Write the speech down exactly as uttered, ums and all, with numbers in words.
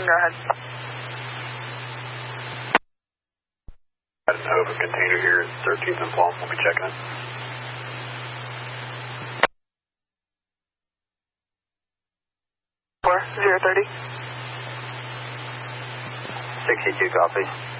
go ahead. Got an open container here at thirteenth and Palm. We'll be checking it. four zero thirty. sixty-two, copy.